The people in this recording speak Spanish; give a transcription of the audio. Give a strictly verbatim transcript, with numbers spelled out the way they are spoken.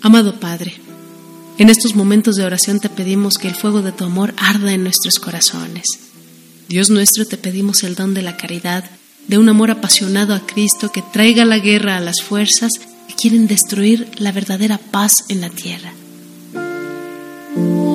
Amado Padre, en estos momentos de oración te pedimos que el fuego de tu amor arda en nuestros corazones. Dios nuestro, te pedimos el don de la caridad, de un amor apasionado a Cristo que traiga la guerra a las fuerzas que quieren destruir la verdadera paz en la tierra.